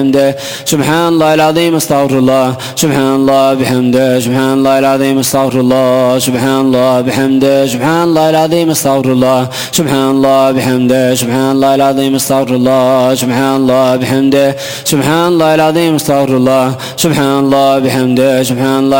سبحان الله العظيم استغفر الله سبحان الله بحمده سبحان الله العظيم استغفر الله سبحان الله بحمده سبحان الله العظيم استغفر الله سبحان الله بحمده سبحان الله العظيم استغفر الله سبحان الله بحمده سبحان الله العظيم استغفر الله سبحان الله بحمده سبحان الله